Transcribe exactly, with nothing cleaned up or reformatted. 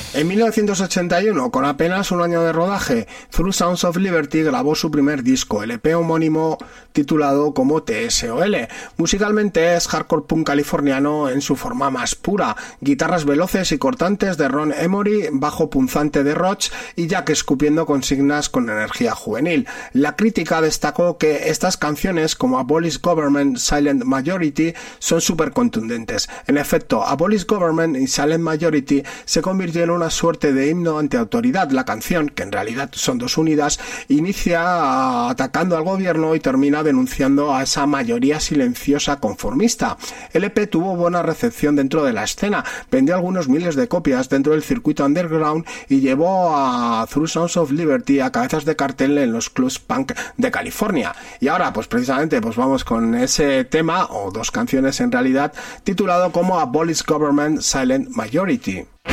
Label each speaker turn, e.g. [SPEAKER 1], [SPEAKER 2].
[SPEAKER 1] En mil novecientos ochenta y uno, con apenas un año de rodaje, Through Sounds of Liberty grabó su primer disco, el E P homónimo titulado como T S O L. Musicalmente es hardcore punk californiano en su forma más pura, guitarras veloces y cortantes de Ron Emory, bajo punzante de Roach y Jack escupiendo consignas con energía juvenil. La crítica destacó que estas canciones, como Abolish Government, Silent Majority, son súper contundentes. En efecto, Abolish Government y Silent Majority se convirtieron en una suerte de himno antiautoridad. La canción, que en realidad son dos unidas, inicia atacando al gobierno y termina denunciando a esa mayoría silenciosa conformista. El E P tuvo buena recepción dentro de la escena, vendió algunos miles de copias dentro del circuito underground y llevó a Through Sounds of Liberty a cabezas de cartel en los clubs punk de California. Y ahora, pues precisamente, pues vamos con ese tema, o dos canciones en realidad, titulado como Abolish Government, Silent Majority.